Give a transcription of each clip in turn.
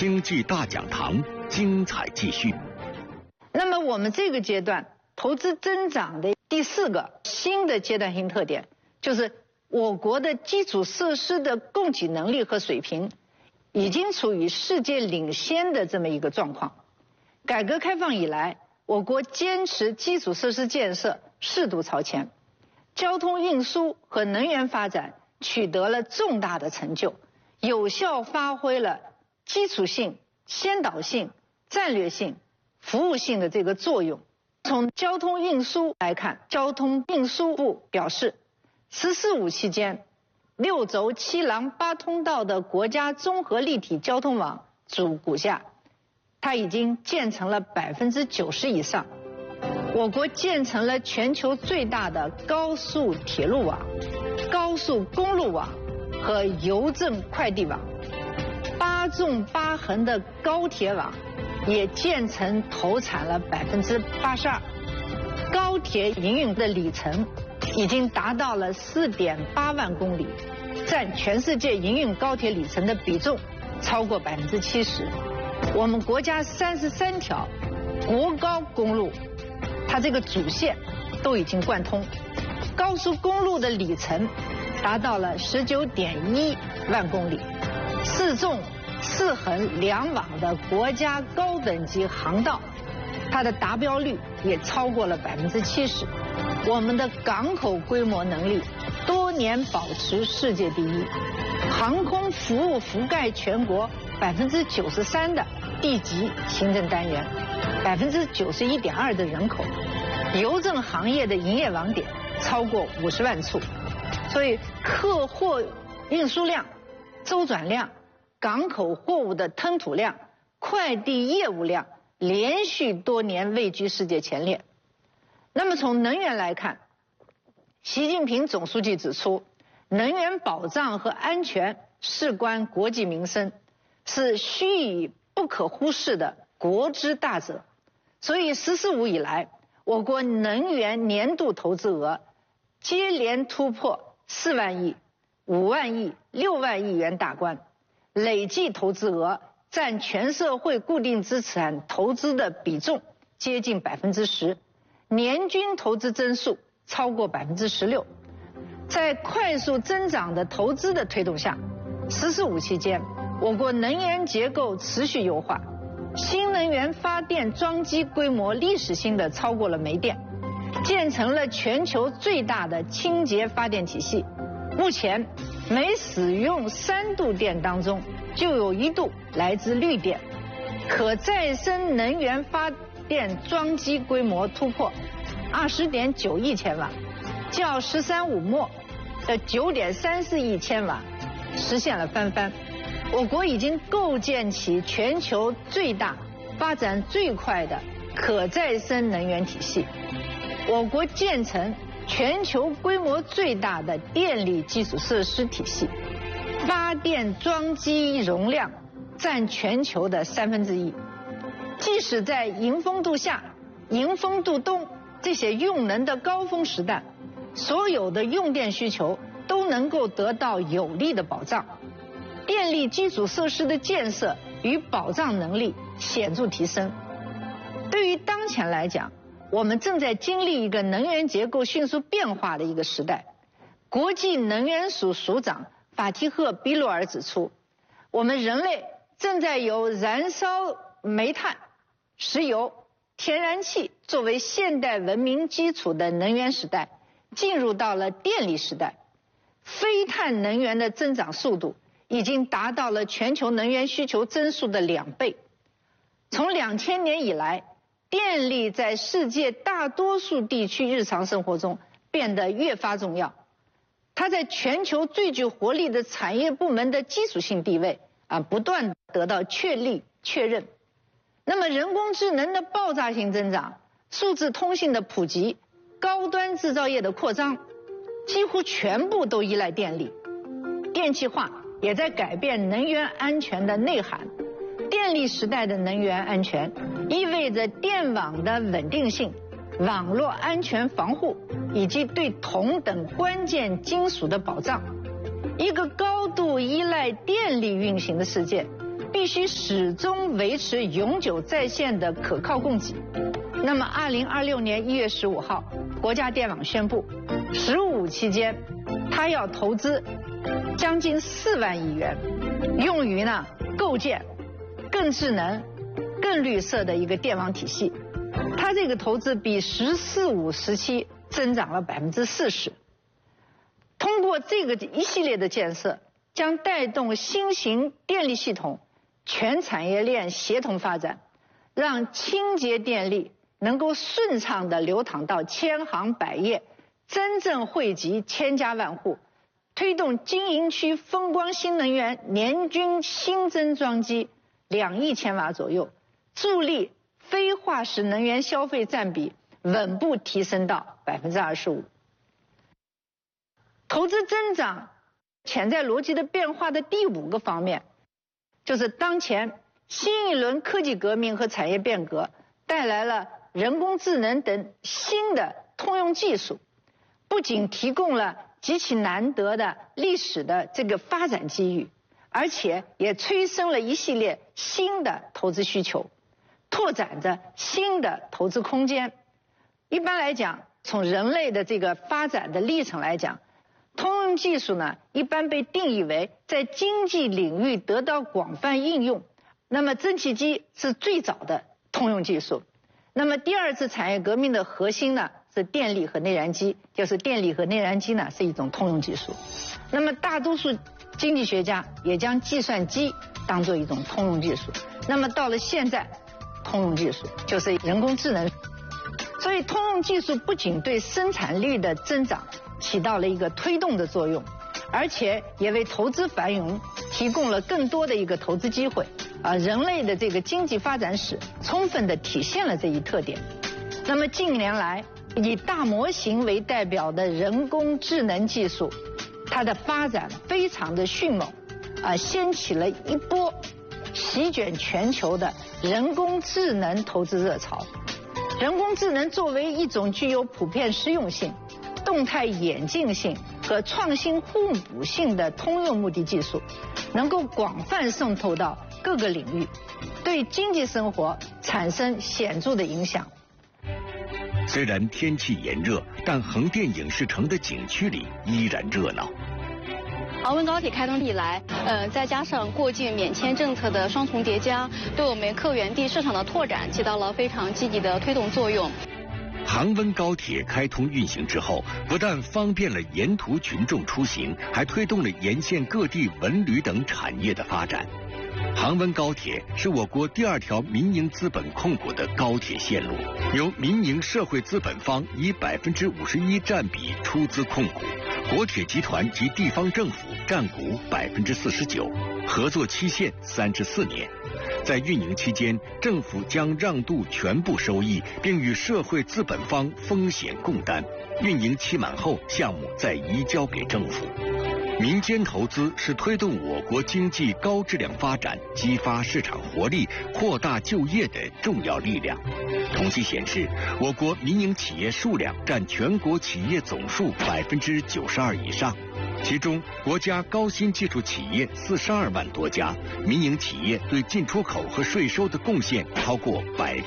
经济大讲堂精彩继续。 那么我们这个阶段投资增长的第4个新的阶段性特点，就是我国的基础设施的供给能力和水平已经处于世界领先的这么一个状况。改革开放以来，我国坚持基础设施建设适度超前，交通运输和能源发展取得了重大的成就，有效发挥了基础性、先导性、战略性、服务性的这个作用。从交通运输来看，交通运输部表示，“十四五”期间，6轴7廊8通道的国家综合立体交通网主骨架，它已经建成了90%以上。我国建成了全球最大的高速铁路网、高速公路网和邮政快递网，8纵8横的高铁网也建成投产了82%，高铁营运的里程已经达到了4.8万公里，占全世界营运高铁里程的比重超过70%。我们国家33条国高公路，它这个主线都已经贯通，高速公路的里程达到了19.1万公里，4纵4横2网的国家高等级航道，它的达标率也超过了70%。我们的港口规模能力多年保持世界第一，航空服务覆盖全国93%的地级行政单元，91.2%的人口，邮政行业的营业网点超过50万处，所以客货运输量、周转量、港口货物的吞吐量、快递业务量连续多年位居世界前列。那么从能源来看，习近平总书记指出，能源保障和安全事关国计民生，是须臾不可忽视的国之大责。所以“十四五”以来，我国能源年度投资额接连突破4万亿、5万亿、6万亿元大关，累计投资额占全社会固定资产投资的比重接近10%，年均投资增速超过16%。在快速增长的投资的推动下，“十四五”期间，我国能源结构持续优化，新能源发电装机规模历史性的超过了煤电，建成了全球最大的清洁发电体系。目前，每使用3度电当中就有1度来自绿电，可再生能源发电装机规模突破20.9亿千瓦，较“十三五”末的9.34亿千瓦实现了翻番。我国已经构建起全球最大、发展最快的可再生能源体系。我国建成全球规模最大的电力基础设施体系，发电装机容量占全球的1/3。即使在迎风度夏、迎风度冬这些用能的高峰时段，所有的用电需求都能够得到有力的保障，电力基础设施的建设与保障能力显著提升。对于当前来讲，我们正在经历一个能源结构迅速变化的一个时代。国际能源署署长法提赫·比鲁尔指出，我们人类正在由燃烧煤炭、石油、天然气作为现代文明基础的能源时代，进入到了电力时代。非碳能源的增长速度已经达到了全球能源需求增速的2倍。从2000年以来，电力在世界大多数地区日常生活中变得越发重要，它在全球最具活力的产业部门的基础性地位不断得到确立确认。那么人工智能的爆炸性增长、数字通信的普及、高端制造业的扩张，几乎全部都依赖电力。电气化也在改变能源安全的内涵。电力时代的能源安全意味着电网的稳定性、网络安全防护以及对铜等关键金属的保障。一个高度依赖电力运行的世界， 必须始终维持永久在线的可靠供给。那么2026年1月15号，国家电网宣布，15期间，它要投资将近4万亿元，用于呢构建更智能、更绿色的一个电网体系。它这个投资比“十四五”时期增长了40%。通过这个一系列的建设，将带动新型电力系统全产业链协同发展，让清洁电力能够顺畅地流淌到千行百业，真正惠及千家万户，推动经营区风光新能源年均新增装机2亿千瓦左右，助力非化石能源消费占比稳步提升到25%。投资增长潜在逻辑的变化的第5个方面，就是当前新一轮科技革命和产业变革带来了人工智能等新的通用技术，不仅提供了极其难得的历史的这个发展机遇，而且也催生了一系列新的投资需求，拓展着新的投资空间。一般来讲，从人类的这个发展的历程来讲，通用技术呢，一般被定义为在经济领域得到广泛应用。那么蒸汽机是最早的通用技术。那么第2次产业革命的核心呢是电力和内燃机，就是电力和内燃机呢是一种通用技术。那么大多数经济学家也将计算机当作一种通用技术。那么到了现在，通用技术就是人工智能。所以通用技术不仅对生产率的增长起到了一个推动的作用，而且也为投资繁荣提供了更多的一个投资机会。人类的这个经济发展史充分地体现了这一特点。那么近年来，以大模型为代表的人工智能技术，它的发展非常的迅猛，掀起了一波席卷全球的人工智能投资热潮。人工智能作为一种具有普遍适用性、动态演进性和创新互补性的通用目的技术，能够广泛渗透到各个领域，对经济生活产生显著的影响。 虽然天气炎热，但横店影视城的景区里依然热闹。 杭温高铁开通以来，再加上过境免签政策的双重叠加，对我们客源地市场的拓展起到了非常积极的推动作用。 杭温高铁开通运行之后，不但方便了沿途群众出行，还推动了沿线各地文旅等产业的发展。杭温高铁是我国第2条民营资本控股的高铁线路，由民营社会资本方以51%占比出资控股，国铁集团及地方政府占股49%，合作期限34年。在运营期间，政府将让渡全部收益，并与社会资本方风险共担。运营期满后，项目再移交给政府。民间投资是推动我国经济高质量发展、激发市场活力、扩大就业的重要力量。统计显示，我国民营企业数量占全国企业总数92%以上，其中国家高新技术企业42万多家，民营企业对进出口和税收的贡献超过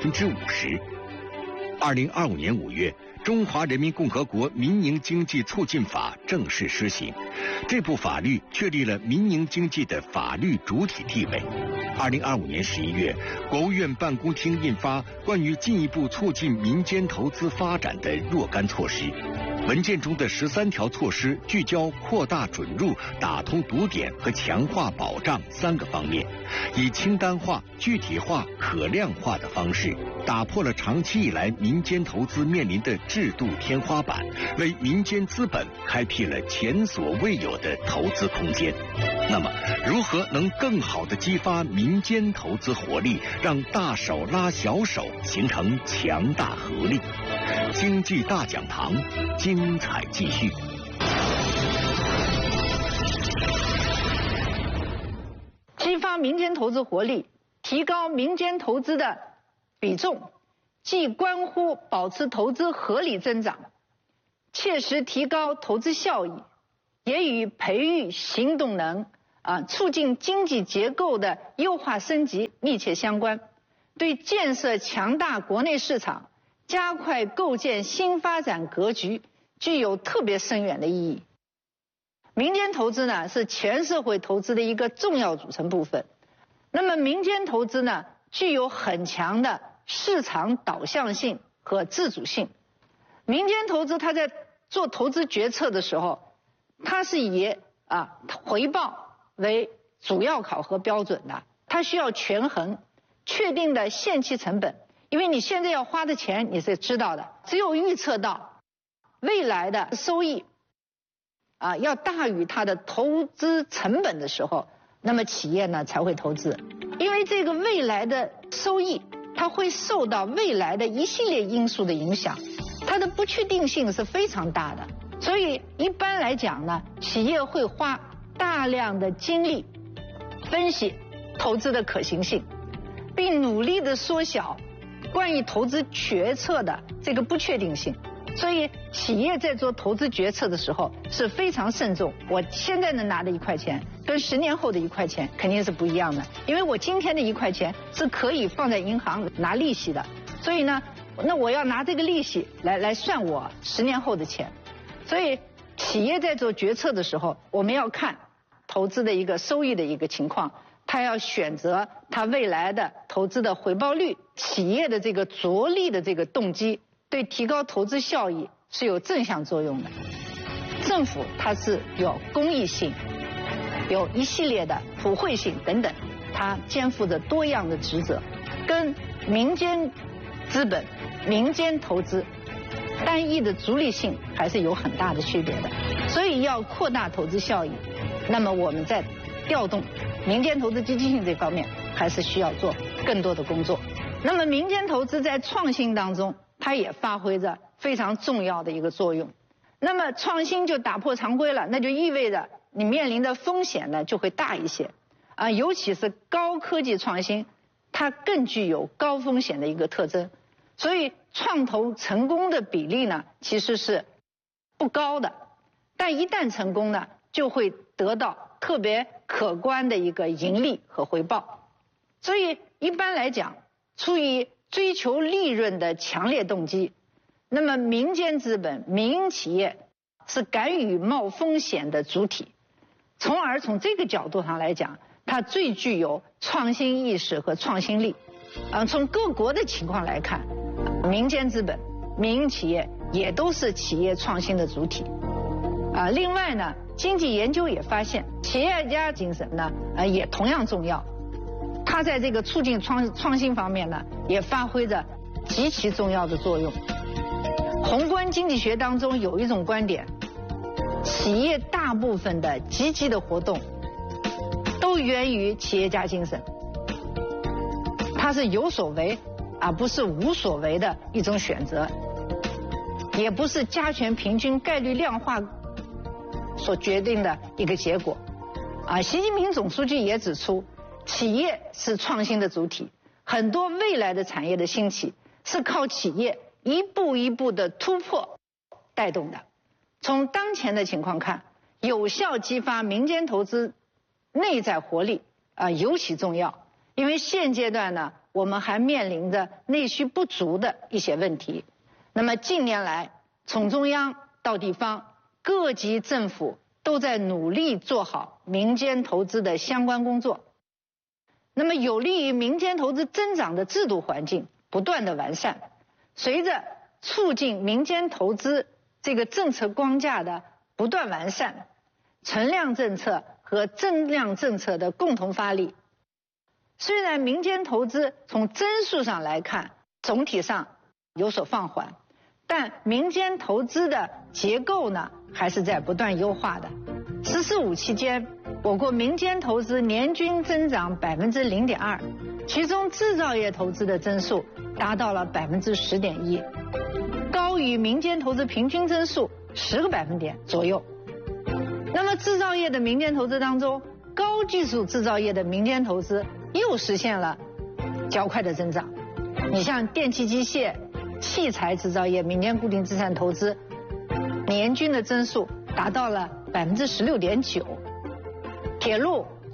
50%。2025年5月，《中华人民共和国民营经济促进法》正式施行。这部法律确立了民营经济的法律主体地位。2025年11月，国务院办公厅印发《关于进一步促进民间投资发展的若干措施》。文件中的13条措施聚焦扩大准入、打通堵点和强化保障3个方面，以清单化、具体化、可量化的方式，打破了长期以来民间投资面临的制度天花板，为民间资本开辟了前所未有的投资空间。那么，如何能更好地激发民间投资活力，让大手拉小手，形成强大合力？经济大讲堂，精彩继续。 激发民间投资活力，提高民间投资的比重，既关乎保持投资合理增长，切实提高投资效益，也与培育行动能、 促进经济结构的优化升级密切相关，对建设强大国内市场、加快构建新发展格局具有特别深远的意义。民间投资呢，是全社会投资的一个重要组成部分。那么民间投资呢，具有很强的市场导向性和自主性。民间投资它在做投资决策的时候，它是以回报为主要考核标准的，它需要权衡确定的限期成本，因为你现在要花的钱你是知道的，只有预测到未来的收益要大于它的投资成本的时候，那么企业呢才会投资。因为这个未来的收益它会受到未来的一系列因素的影响，它的不确定性是非常大的，所以一般来讲呢，企业会花大量的精力分析投资的可行性，并努力的缩小关于投资决策的这个不确定性。所以企业在做投资决策的时候是非常慎重，我现在能拿的1块钱跟10年后的1块钱肯定是不一样的，因为我今天的1块钱是可以放在银行拿利息的，所以呢，那我要拿这个利息来算我10年后的钱。所以企业在做决策的时候，我们要看投资的一个收益的一个情况，他要选择他未来的投资的回报率，企业的这个着力的这个动机对提高投资效益是有正向作用的。政府它是有公益性，有一系列的普惠性等等，它肩负着多样的职责，跟民间资本、民间投资单一的逐利性还是有很大的区别的。所以要扩大投资效益，那么我们在调动民间投资积极性这方面还是需要做更多的工作。那么民间投资在创新当中，它也发挥着非常重要的一个作用。那么创新就打破常规了，那就意味着你面临的风险呢就会大一些尤其是高科技创新，它更具有高风险的一个特征，所以创投成功的比例呢其实是不高的，但一旦成功呢，就会得到特别可观的一个盈利和回报。所以一般来讲，出于追求利润的强烈动机，那么民间资本、民营企业是敢于冒风险的主体，从而从这个角度上来讲，它最具有创新意识和创新力。从各国的情况来看，民间资本、民营企业也都是企业创新的主体。另外呢，经济研究也发现，企业家精神呢也同样重要。它在这个促进创新方面呢，也发挥着极其重要的作用。宏观经济学当中有一种观点，企业大部分的积极的活动都源于企业家精神，它是有所为而不是无所为的一种选择，也不是加权平均概率量化所决定的一个结果。习近平总书记也指出，企业是创新的主体，很多未来的产业的兴起是靠企业一步一步的突破带动的。从当前的情况看，有效激发民间投资内在活力尤其重要，因为现阶段呢，我们还面临着内需不足的一些问题。那么近年来，从中央到地方，各级政府都在努力做好民间投资的相关工作。那么有利于民间投资增长的制度环境不断的完善，随着促进民间投资这个政策框架的不断完善，存量政策和增量政策的共同发力，虽然民间投资从增速上来看总体上有所放缓，但民间投资的结构呢还是在不断优化的。“十四五”期间，我国民间投资年均增长0.2%，其中制造业投资的增速达到了10.1%，高于民间投资平均增速10个百分点左右。那么制造业的民间投资当中，高技术制造业的民间投资又实现了较快的增长。你像电气机械、器材制造业民间固定资产投资年均的增速达到了16.9%，铁路、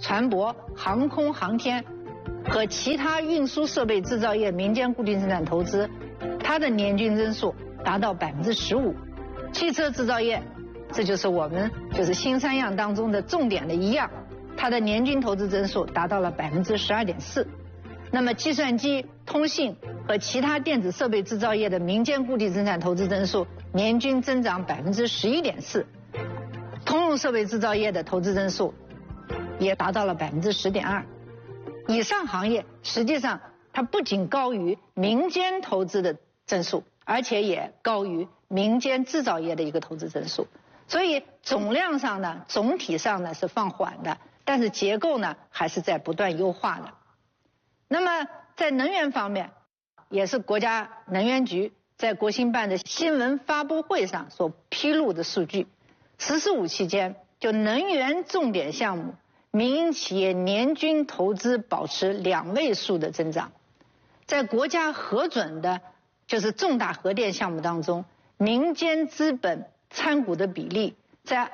船舶、航空航天和其他运输设备制造业民间固定资产投资，它的年均增速达到15%。汽车制造业，这就是我们新三样当中的重点的一样，它的年均投资增速达到了12.4%。那么计算机、通信和其他电子设备制造业的民间固定资产投资增速年均增长11.4%，通用设备制造业的投资增速也达到了10.2%。以上行业实际上它不仅高于民间投资的增速，而且也高于民间制造业的一个投资增速。所以总量上呢，总体上呢是放缓的，但是结构呢还是在不断优化的。那么在能源方面，也是国家能源局在国新办的新闻发布会上所披露的数据，“十四五”期间，就能源重点项目民营企业年均投资保持2位数的增长。在国家核准的重大核电项目当中，民间资本参股的比例在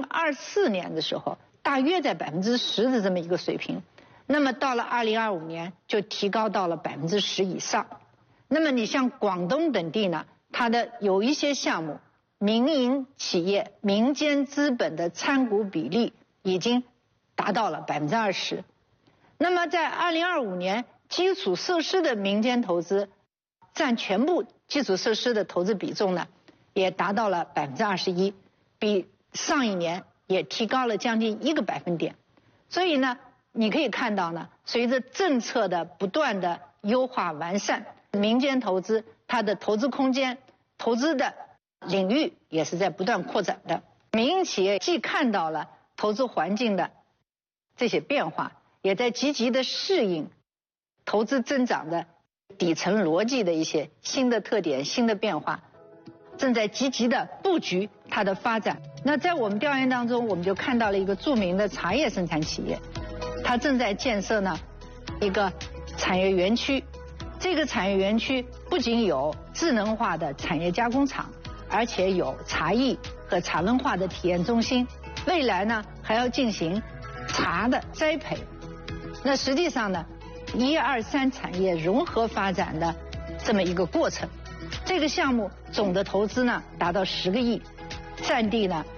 2024年的时候大约在10%的这么一个水平，那么到了2025年就提高到了10%以上。那么你像广东等地呢，它的有一些项目民营企业民间资本的参股比例已经达到了20%。那么在2025年，基础设施的民间投资占全部基础设施的投资比重呢，也达到了21%，比上一年也提高了将近1个百分点。所以呢，你可以看到呢，随着政策的不断的优化完善，民间投资它的投资空间、投资的领域也是在不断扩展的。民营企业既看到了投资环境的这些变化，也在积极的适应投资增长的底层逻辑的一些新的特点、新的变化，正在积极的布局它的发展。那在我们调研当中，我们就看到了一个著名的茶叶生产企业，它正在建设呢一个产业园区。这个产业园区不仅有智能化的产业加工厂，而且有茶艺和茶文化的体验中心。未来呢还要进行茶的栽培。那实际上呢，1、2、3产业融合发展的这么一个过程。这个项目总的投资呢达到10个亿，占地呢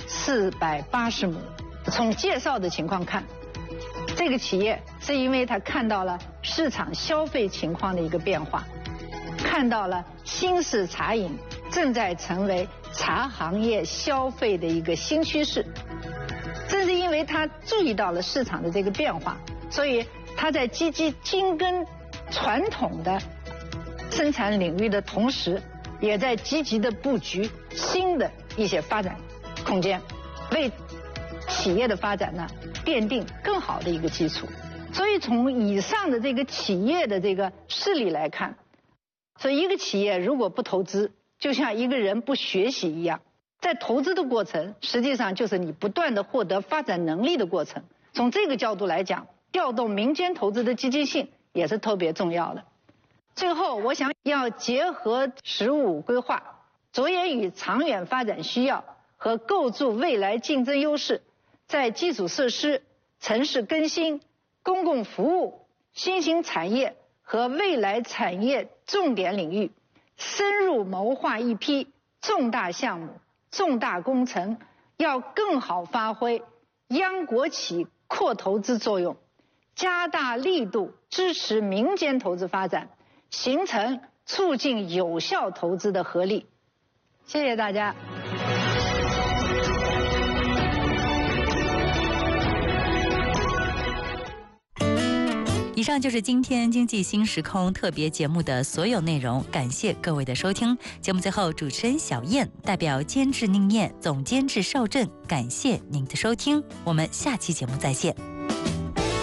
480亩。从介绍的情况看，这个企业是因为它看到了市场消费情况的一个变化，看到了新式茶饮正在成为茶行业消费的一个新趋势。正是因为它注意到了市场的这个变化，所以它在积极精耕传统的生产领域的同时，也在积极的布局新的一些发展空间，为企业的发展呢奠定更好的一个基础。所以从以上的这个企业的这个事例来看，所以一个企业如果不投资，就像一个人不学习一样，在投资的过程实际上就是你不断的获得发展能力的过程。从这个角度来讲，调动民间投资的积极性也是特别重要的。最后我想要结合“十五”规划，着眼于长远发展需要和构筑未来竞争优势，在基础设施、城市更新、公共服务、新兴产业和未来产业重点领域，深入谋划一批重大项目、重大工程，要更好发挥央国企扩投资作用，加大力度支持民间投资发展，形成促进有效投资的合力。谢谢大家。 以上就是今天经济新时空特别节目的所有内容，感谢各位的收听。节目最后，主持人小燕代表监制宁燕、总监制邵振，感谢您的收听，我们下期节目再见。